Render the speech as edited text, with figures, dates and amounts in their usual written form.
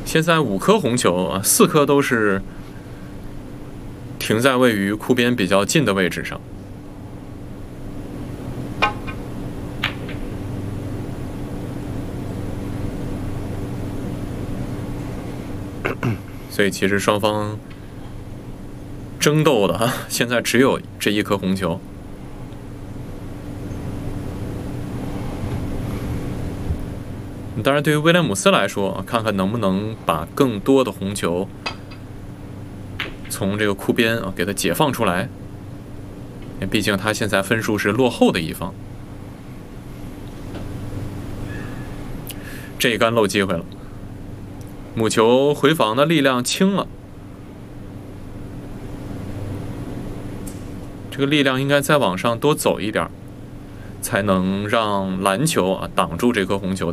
现在5颗红球啊，4颗都是停在位于库边比较近的位置上。所以其实双方争斗的现在只有这1颗红球。当然，对于威廉姆斯来说，看看能不能把更多的红球从这个库边给他解放出来。毕竟他现在分数是落后的一方。这一杆漏机会了，母球回防的力量轻了，这个力量应该再往上多走一点，才能让蓝球挡住这颗红球。